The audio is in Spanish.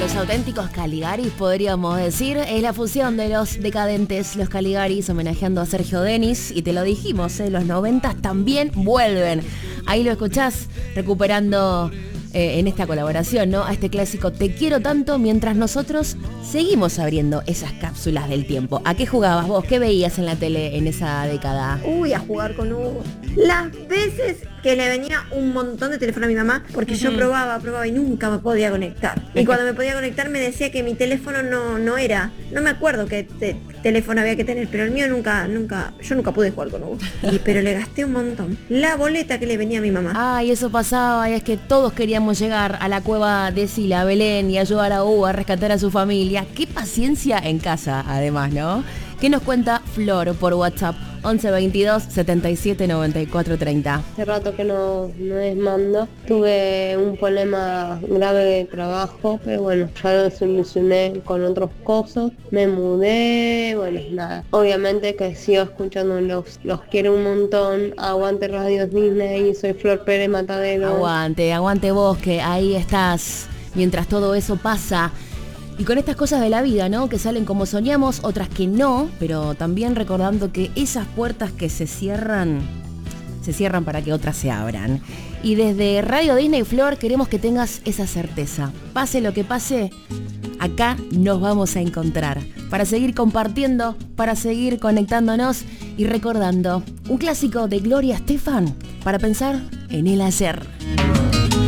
Los auténticos Caligaris, podríamos decir. Es la fusión de los decadentes, los Caligaris, homenajeando a Sergio Denis. Y te lo dijimos, los 90 también vuelven. Ahí lo escuchás recuperando en esta colaboración, ¿no? A este clásico Te quiero tanto, mientras nosotros seguimos abriendo esas cápsulas del tiempo. ¿A qué jugabas vos? ¿Qué veías en la tele en esa década? Uy, a jugar con Hugo. Las veces que le venía un montón de teléfono a mi mamá, porque yo probaba y nunca me podía conectar. Y cuando me podía conectar me decía que mi teléfono no era. No me acuerdo qué teléfono había que tener, pero el mío yo nunca pude jugar con Hugo. Pero le gasté un montón. La boleta que le venía a mi mamá. Ay, eso pasaba, y es que todos queríamos llegar a la cueva de Sila, Belén, y ayudar a Hugo a rescatar a su familia. Qué paciencia en casa, además, ¿no? ¿Qué nos cuenta Flor por WhatsApp? 11 22 77 94 30. Hace rato que no desmando. Tuve un problema grave de trabajo, pero bueno, ya lo solucioné con otros cosas. Me mudé, bueno, nada. Obviamente que sigo escuchándolos, los quiero un montón. Aguante Radio Disney, soy Flor Pérez Matadero. Aguante vos, que ahí estás mientras todo eso pasa. Y con estas cosas de la vida, ¿no? Que salen como soñamos, otras que no, pero también recordando que esas puertas que se cierran para que otras se abran. Y desde Radio Disney Flor queremos que tengas esa certeza. Pase lo que pase, acá nos vamos a encontrar. Para seguir compartiendo, para seguir conectándonos y recordando un clásico de Gloria Estefan para pensar en el ayer.